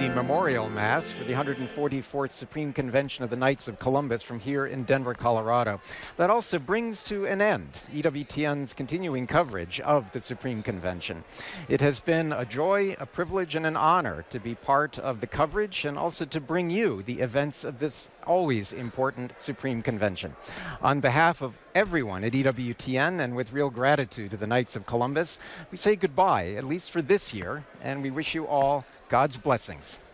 emergency memorial mass for the 144th Supreme Convention of the Knights of Columbus from here in Denver, Colorado. That also brings to an end EWTN's continuing coverage of the Supreme Convention. It has been a joy, a privilege, and an honor to be part of the coverage and also to bring you the events of this always important Supreme Convention. On behalf of everyone at EWTN and with real gratitude to the Knights of Columbus, we say goodbye, at least for this year, and we wish you all God's blessings.